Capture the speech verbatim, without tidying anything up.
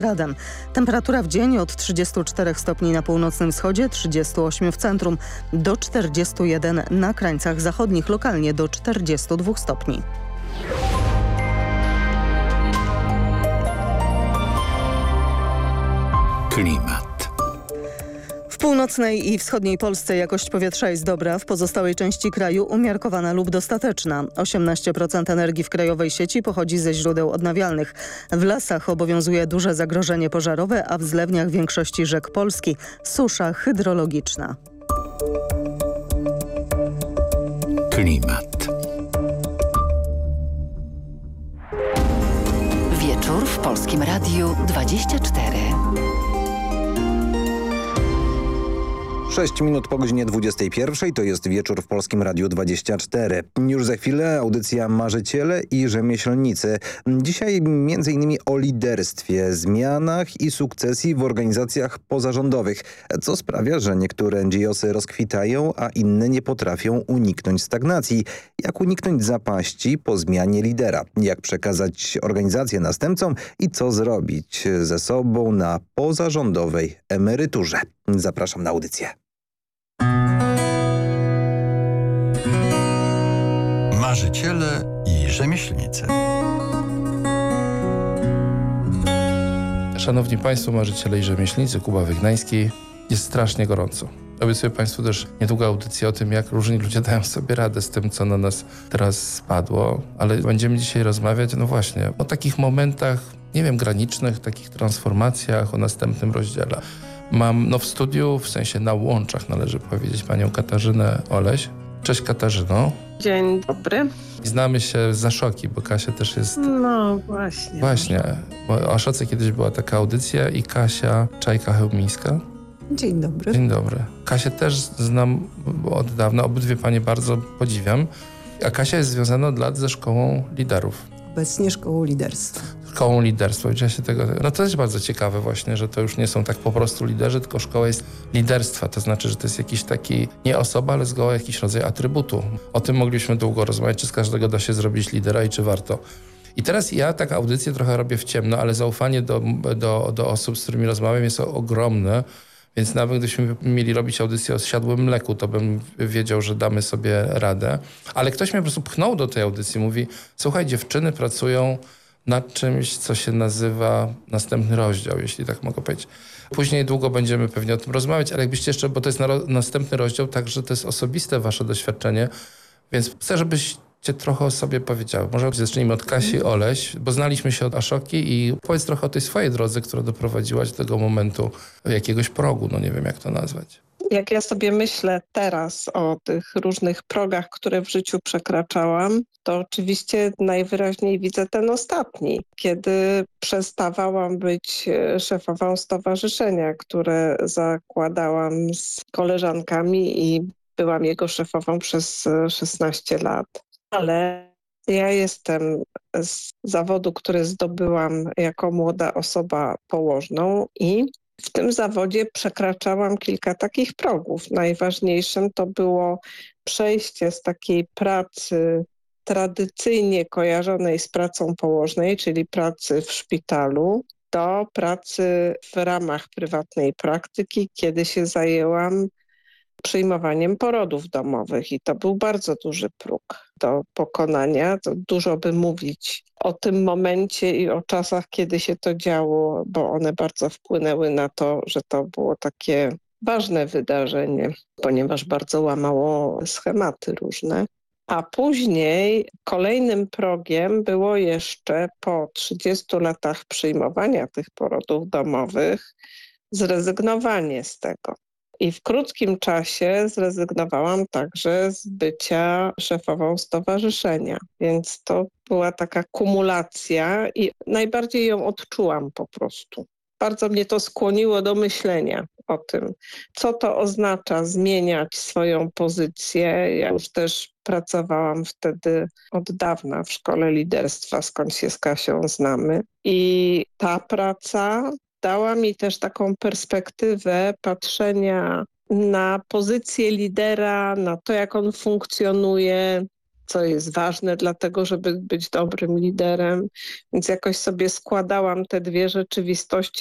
Radem. Temperatura w dzień od trzydziestu czterech stopni na północnym wschodzie, trzydziestu ośmiu w centrum, do czterdziestu jeden na krańcach zachodnich, lokalnie do czterdziestu dwóch stopni. Klimat. W północnej i wschodniej Polsce jakość powietrza jest dobra, w pozostałej części kraju umiarkowana lub dostateczna. osiemnaście procent energii w krajowej sieci pochodzi ze źródeł odnawialnych. W lasach obowiązuje duże zagrożenie pożarowe, a w zlewniach większości rzek Polski susza hydrologiczna. Klimat. Wieczór w Polskim Radiu dwadzieścia cztery. sześć minut po godzinie dwudziestej pierwszej to jest Wieczór w Polskim Radiu dwadzieścia cztery. Już za chwilę audycja Marzyciele i Rzemieślnicy. Dzisiaj między innymi o liderstwie, zmianach i sukcesji w organizacjach pozarządowych, co sprawia, że niektóre en dżi osy rozkwitają, a inne nie potrafią uniknąć stagnacji. Jak uniknąć zapaści po zmianie lidera? Jak przekazać organizację następcom i co zrobić ze sobą na pozarządowej emeryturze? Zapraszam na audycję. Marzyciele i Rzemieślnicy. Szanowni Państwo, marzyciele i rzemieślnicy, Kuba Wygnański. Jest strasznie gorąco. Obiecuję Państwu też niedługo audycję o tym, jak różni ludzie dają sobie radę z tym, co na nas teraz spadło. Ale będziemy dzisiaj rozmawiać, no właśnie, o takich momentach, nie wiem, granicznych, takich transformacjach, o następnym rozdziale. Mam no w studiu, w sensie na łączach należy powiedzieć, panią Katarzynę Oleś. Cześć Katarzyno. Dzień dobry. Znamy się z Aszoki, bo Kasia też jest... No właśnie. Właśnie, bo o Aszoce kiedyś była taka audycja i Kasia Czajka-Chełmińska. Dzień dobry. Dzień dobry. Kasię też znam od dawna, obydwie panie bardzo podziwiam. A Kasia jest związana od lat ze Szkołą Liderów. Obecnie Szkołą Liderstwa. Szkołą Liderstwa. Ja się tego... No to jest bardzo ciekawe właśnie, że to już nie są tak po prostu liderzy, tylko szkoła jest liderstwa. To znaczy, że to jest jakiś taki, nie osoba, ale zgoła jakiś rodzaj atrybutu. O tym mogliśmy długo rozmawiać, czy z każdego da się zrobić lidera i czy warto. I teraz ja tak audycję trochę robię w ciemno, ale zaufanie do, do, do osób, z którymi rozmawiam, jest ogromne. Więc nawet gdybyśmy mieli robić audycję o zsiadłym mleku, to bym wiedział, że damy sobie radę. Ale ktoś mnie po prostu pchnął do tej audycji. Mówi, słuchaj, dziewczyny pracują nad czymś, co się nazywa następny rozdział, jeśli tak mogę powiedzieć. Później długo będziemy pewnie o tym rozmawiać, ale jakbyście jeszcze, bo to jest na, następny rozdział, także to jest osobiste wasze doświadczenie, więc chcę, żebyście trochę o sobie powiedziały. Może zacznijmy od Kasi Oleś, bo znaliśmy się od Aszoki i powiedz trochę o tej swojej drodze, która doprowadziła do tego momentu jakiegoś progu, no nie wiem jak to nazwać. Jak ja sobie myślę teraz o tych różnych progach, które w życiu przekraczałam, to oczywiście najwyraźniej widzę ten ostatni, kiedy przestawałam być szefową stowarzyszenia, które zakładałam z koleżankami i byłam jego szefową przez szesnaście lat. Ale ja jestem z zawodu, który zdobyłam jako młoda osoba położną i w tym zawodzie przekraczałam kilka takich progów. Najważniejszym to było przejście z takiej pracy tradycyjnie kojarzonej z pracą położnej, czyli pracy w szpitalu, do pracy w ramach prywatnej praktyki, kiedy się zajęłam przyjmowaniem porodów domowych i to był bardzo duży próg do pokonania. To dużo by mówić o tym momencie i o czasach, kiedy się to działo, bo one bardzo wpłynęły na to, że to było takie ważne wydarzenie, ponieważ bardzo łamało schematy różne. A później kolejnym progiem było jeszcze po trzydziestu latach przyjmowania tych porodów domowych zrezygnowanie z tego. I w krótkim czasie zrezygnowałam także z bycia szefową stowarzyszenia, więc to była taka kumulacja i najbardziej ją odczułam po prostu. Bardzo mnie to skłoniło do myślenia o tym, co to oznacza zmieniać swoją pozycję. Ja już też pracowałam wtedy od dawna w Szkole Liderstwa, skąd się z Kasią znamy. I ta praca dała mi też taką perspektywę patrzenia na pozycję lidera, na to, jak on funkcjonuje, co jest ważne dla tego, żeby być dobrym liderem. Więc jakoś sobie składałam te dwie rzeczywistości